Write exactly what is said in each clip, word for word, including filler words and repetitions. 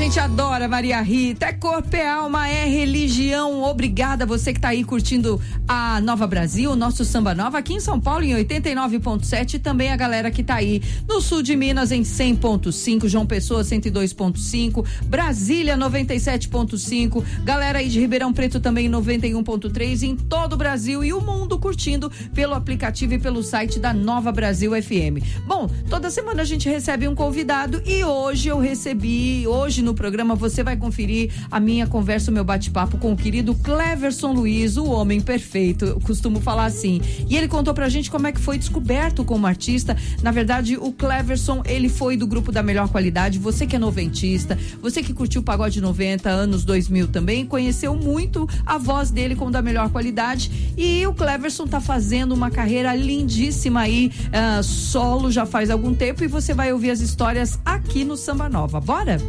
gente adora, Maria Rita. É corpo, é alma, é religião. Obrigada a você que tá aí curtindo a Nova Brasil, o nosso Samba Nova aqui em São Paulo em oitenta e nove ponto sete, e também a galera que tá aí no sul de Minas em cem ponto cinco, João Pessoa cento e dois ponto cinco, Brasília noventa e sete ponto cinco, galera aí de Ribeirão Preto também noventa e um ponto três, em todo o Brasil e o mundo curtindo pelo aplicativo e pelo site da Nova Brasil F M. Bom, toda semana a gente recebe um convidado e hoje eu recebi, hoje no programa você vai conferir a minha conversa, o meu bate-papo com o querido Cleverson Luiz, o homem perfeito, eu costumo falar assim. E ele contou pra gente como é que foi descoberto como artista. Na verdade, o Cleverson, ele foi do grupo da Melhor Qualidade. Você que é noventista, você que curtiu o Pagode noventa, anos dois mil também, conheceu muito a voz dele com o da Melhor Qualidade. E o Cleverson tá fazendo uma carreira lindíssima aí, uh, solo já faz algum tempo, e você vai ouvir as histórias aqui no Samba Nova. Bora?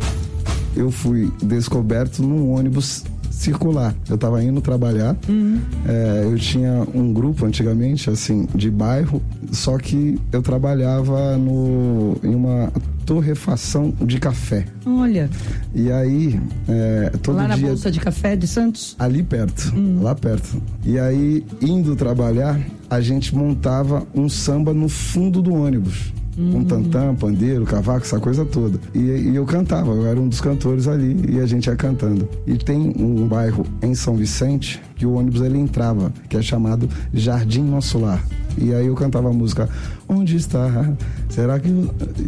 Eu fui descoberto num ônibus circular. Eu tava indo trabalhar, uhum. é, eu tinha um grupo antigamente, assim, de bairro, só que eu trabalhava no, em uma torrefação de café. Olha. E aí, é, todo lá dia... na Bolsa de Café de Santos? Ali perto, uhum. lá perto. E aí, indo trabalhar, a gente montava um samba no fundo do ônibus. Um tantã, pandeiro, cavaco, essa coisa toda. E, e eu cantava, eu era um dos cantores ali e a gente ia cantando. E tem um bairro em São Vicente que o ônibus ele entrava, que é chamado Jardim Nosso Lar. E aí eu cantava a música Onde está? Será que...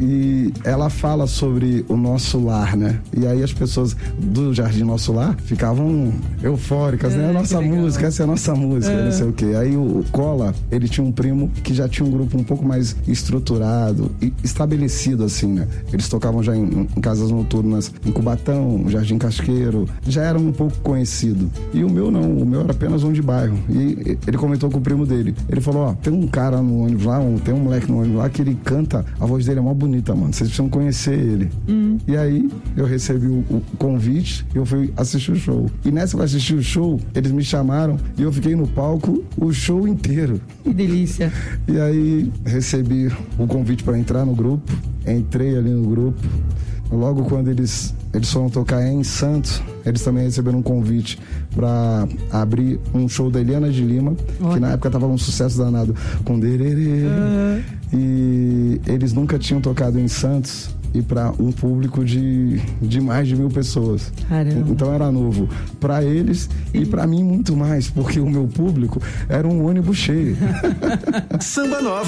E ela fala sobre o nosso lar, né? E aí as pessoas do Jardim Nosso Lar ficavam eufóricas, é, né? A nossa música, essa é a nossa música, é. Não sei o quê. Aí o Cola, ele tinha um primo que já tinha um grupo um pouco mais estruturado e estabelecido, assim, né? Eles tocavam já em, em casas noturnas em Cubatão, Jardim Casqueiro, já eram um pouco conhecido. E o meu não, o meu era apenas um de bairro. E ele comentou com o primo dele. Ele falou, ó, tem um cara no ônibus lá, um, tem um moleque no ônibus lá que ele canta, a voz dele é mó bonita, mano. Vocês precisam conhecer ele. Hum. E aí, eu recebi o, o convite e eu fui assistir o show. E nessa que eu assisti o show, eles me chamaram e eu fiquei no palco o show inteiro. Que delícia. E aí, recebi o convite para entrar no grupo, entrei ali no grupo. Logo quando eles, eles foram tocar em Santos, eles também receberam um convite para abrir um show da Eliana de Lima, Olha. que na época tava um sucesso danado com Dererê. Uhum. E eles nunca tinham tocado em Santos e para um público de, de mais de mil pessoas. Caramba. Então era novo para eles e para mim muito mais, porque o meu público era um ônibus cheio. Samba Nova.